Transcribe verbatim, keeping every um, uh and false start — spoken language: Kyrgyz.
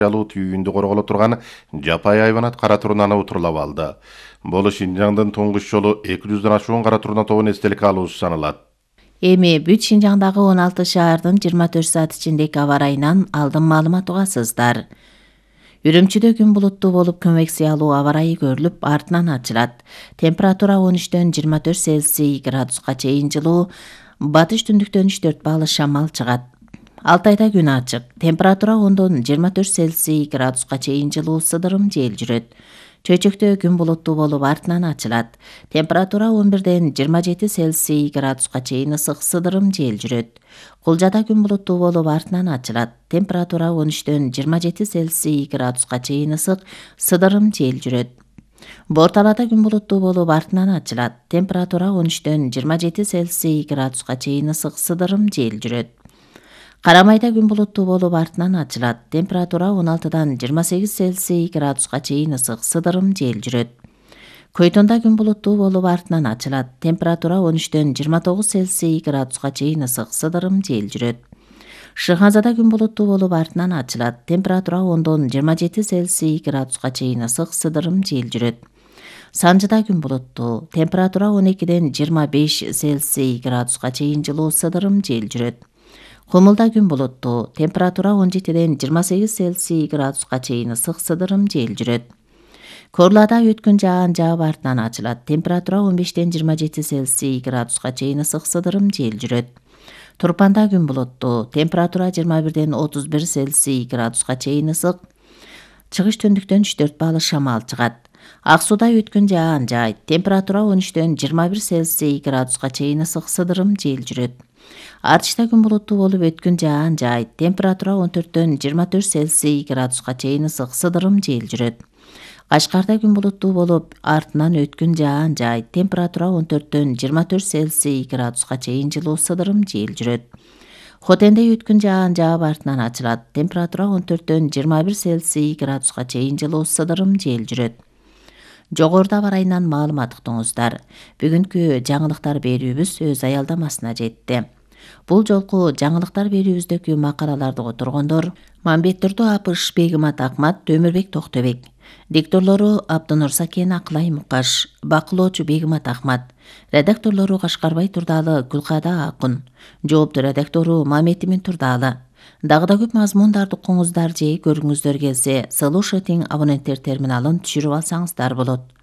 алуу түйүндү корголо турган жапай айбанат кара турнаны утурлап алды. Бул Шинжаңдын туңгуч жолу эки жүздөн ашуун кара турна тобун эстеликке алуусу саналат. Эми бүт Шинжаңдагы он алты шаардын жыйырма төрт саат ичиндеги аба ырайынан алдын маалымат угасыздар. Үрүмчүдө күн булуттуу болуп көмөксү алуу аба ырайы көрүлүп, артынан ачылат. Температура он үчтөн жыйырма төрт Цельсий градуска чейин жылуу, батыш түндүктөн үч төрт баалы шамал чыгат. Алтайда күн ачык. Температура ондон жыйырма төрт Цельсий градуска чейин жылуу, сыдырым жел жүрөт. Чөйчөктө күн булуттуу болуп, артынан ачылат. Температура он бирден жыйырма жети Цельсий градуска чейин ысык, сыдырым жел жүрөт. Кулжада күн булуттуу болуп, артынан ачылат. Температура он үчтөн жыйырма жети Цельсий градуска чейин ысык, сыдырым жел жүрөт. Борталада күн булуттуу болуп, артынан ачылат. Температура он үчтөн жыйырма жети Цельсий градуска чейин ысык, сыдырым жел жүрөт. Карамайда күн булуттуу болуп, артынан ачылат. Температура он алтыдан жыйырма сегиз Цельсий градуска чейин ысык, сыдырым жел жүрөт. Көйтонда күн булуттуу болуп, артынан ачылат. Температура он үчтөн жыйырма тогуз Цельсий градуска чейин ысык, сыдырым жел жүрөт. Шыхазада күн булуттуу болуп, артынан ачылат. Температура ондон жыйырма жети Цельсий градуска чейин ысык, сыдырым жел жүрөт. Санжыда күн булуттуу. Температура он экиден жыйырма беш Цельсий градуска чейин жылуу, сыдырым жел жүрөт. Кумулда күн булуттуу. Температура он жетиден жыйырма сегиз Цельсий градуска чейин ысык, сыдырым жел жүрөт. Корлада өткөн жаан жаап, артынан ачылат. Температура он бештен жыйырма жети Цельсий градуска чейин ысык, сыдырым жел жүрөт. Турпанда күн булуттуу. Температура жыйырма бирден отуз бир Цельсий градуска чейин ысык, чыгыш түндүктөн үч төрт баалы шамал чыгат. Ак сууда өткөн жаан жаайт. Температура он үчтөн жыйырма бир Цельсий градуска чейин ысык, сыдырым жел жүрөт. Артышта күн булуттуу болуп, өткөн жаан жаайт. Температура он төрттөн жыйырма төрт Цельсий градуска чейин ысык, сыдырым жел жүрөт. Кашкарда күн булуттуу болуп, артынан өткөн жаан жаайт. Температура он төрттөн жыйырма төрт Цельсий градуска чейин жылуу, сыдырым жел жүрөт. Хотенде өткөн жаан жаап, артынан ачылат. Температура он төрттөн жыйырма бир Цельсий градуска чейин жылуу, сыдырым жел жүрөт. Жогоруда аба ырайынан маалымат уктуңуздар. Бүгүнкү жаңылыктар берүүбүз өз аялдамасына жетти. Бул жолку жаңылыктар берүүбүздөгү макалаларды которгондор Мамбеттурду Апыш, Бегимат Акмат, Өмүрбек Токтобек. Дикторлору Абдынур Сакен, Акылай Мукаш. Бакылоочу Бегимат Акмат. Редакторлору Кашкарбай Турдалы, Гүлкада Акун. Жоопту редактору Маметимин Турдалы. Дагы да көп мазмундарды уктуңуздар же көргүңүздөр келсе, слушатин абоненттер терминалын түшүрүп алсаңыздар болот.